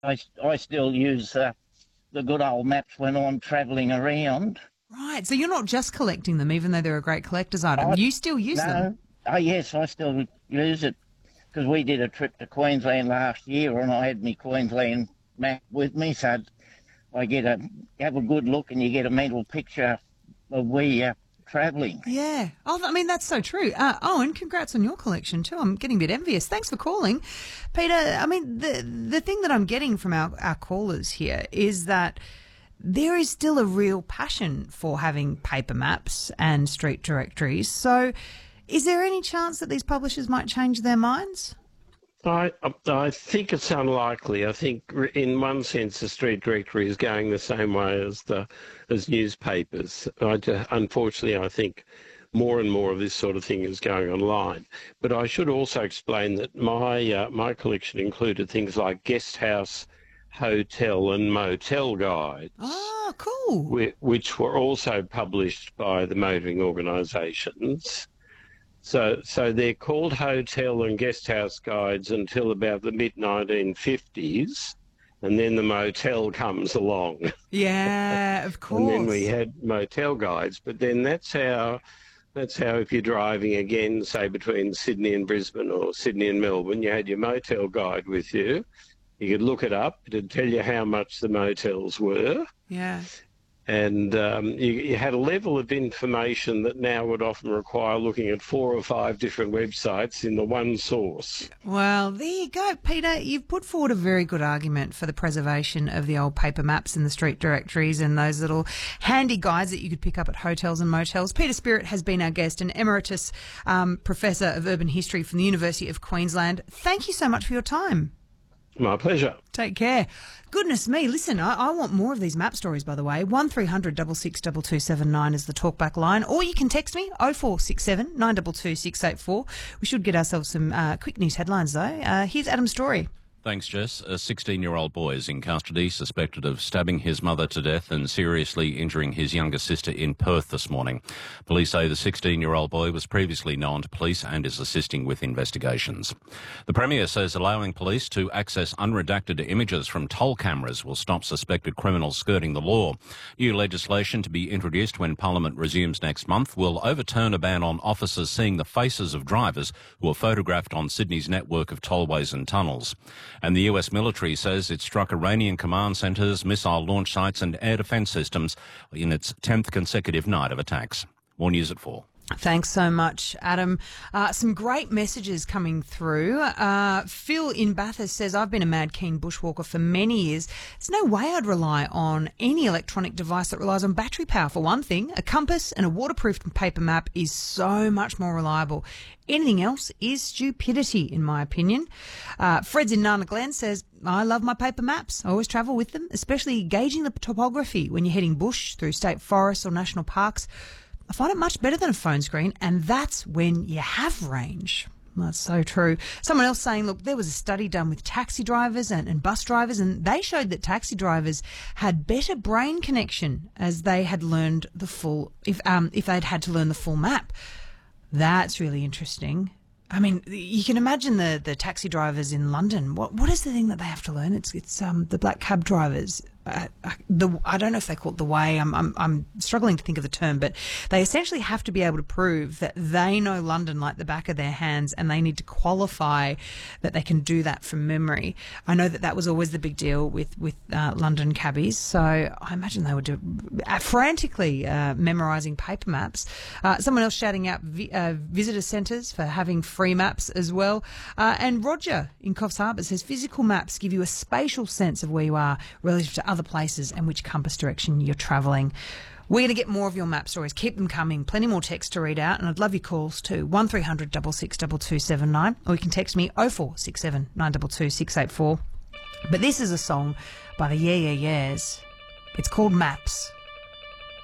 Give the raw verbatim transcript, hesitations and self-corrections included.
I, I still use uh, the good old maps when I'm travelling around. Right, so you're not just collecting them, even though they're a great collector's item. I, You still use no, them? Oh, yes, I still use it because we did a trip to Queensland last year and I had my Queensland map with me, so I get a have a good look and you get a mental picture of where you're travelling. Yeah. Oh, I mean, that's so true. Uh, Owen, congrats on your collection too. I'm getting a bit envious. Thanks for calling. Peter, I mean, the the thing that I'm getting from our, our callers here is that there is still a real passion for having paper maps and street directories. So is there any chance that these publishers might change their minds? I I think it's unlikely. I think in one sense the street directory is going the same way as the as newspapers. I just, unfortunately, I think more and more of this sort of thing is going online. But I should also explain that my uh, my collection included things like guest house, hotel and motel guides. Oh, cool. Which were also published by the motoring organisations. So, so they're called hotel and guest house guides until about the mid nineteen fifties, and then the motel comes along. Yeah, of course. And then we had motel guides, but then that's how, that's how if you're driving again, say between Sydney and Brisbane or Sydney and Melbourne, you had your motel guide with you. You could look it up. It'd tell you how much the motels were. Yeah. And um, you, you had a level of information that now would often require looking at four or five different websites in the one source. Well, there you go, Peter. You've put forward a very good argument for the preservation of the old paper maps and the street directories and those little handy guides that you could pick up at hotels and motels. Peter Spirit has been our guest, an emeritus um, professor of urban history from the University of Queensland. Thank you so much for your time. My pleasure. Take care. Goodness me, listen, I, I want more of these map stories, by the way. one three hundred six six two two seven nine is the talkback line, or you can text me, oh four six seven nine two two six eight four. We should get ourselves some uh, quick news headlines, though. Uh, here's Adam's story. Thanks, Jess. A sixteen-year-old boy is in custody, suspected of stabbing his mother to death and seriously injuring his younger sister in Perth this morning. Police say the sixteen-year-old boy was previously known to police and is assisting with investigations. The Premier says allowing police to access unredacted images from toll cameras will stop suspected criminals skirting the law. New legislation to be introduced when Parliament resumes next month will overturn a ban on officers seeing the faces of drivers who are photographed on Sydney's network of tollways and tunnels. And the U S military says it struck Iranian command centres, missile launch sites and air defence systems in its tenth consecutive night of attacks. More news at four. Thanks so much, Adam. Uh, some great messages coming through. Uh, Phil in Bathurst says, I've been a mad keen bushwalker for many years. There's no way I'd rely on any electronic device that relies on battery power. For one thing, a compass and a waterproof paper map is so much more reliable. Anything else is stupidity, in my opinion. Uh, Fred's in Nana Glen says, I love my paper maps. I always travel with them, especially gauging the topography when you're heading bush through state forests or national parks. I find it much better than a phone screen, and that's when you have range. That's so true. Someone else saying, look, there was a study done with taxi drivers and, and bus drivers, and they showed that taxi drivers had better brain connection as they had learned the full, if um if they'd had to learn the full map. That's really interesting. I mean, you can imagine the, the taxi drivers in London. What what is the thing that they have to learn? It's it's um the black cab drivers. Uh, the I don't know if they call it the way. I'm I'm I'm struggling to think of the term, but they essentially have to be able to prove that they know London like the back of their hands, and they need to qualify that they can do that from memory. I know that that was always the big deal with with uh, London cabbies, so I imagine they would do uh, frantically uh, memorising paper maps. Uh, someone else shouting out vi- uh, visitor centres for having free maps as well. Uh, and Roger in Coffs Harbour says physical maps give you a spatial sense of where you are relative to other places and which compass direction you're travelling. We're going to get more of your map stories. Keep them coming. Plenty more text to read out, and I'd love your calls too. one three hundred six six two two seven nine, or you can text me oh four six seven nine two two six eight four. But this is a song by the Yeah Yeah Yeahs. It's called Maps.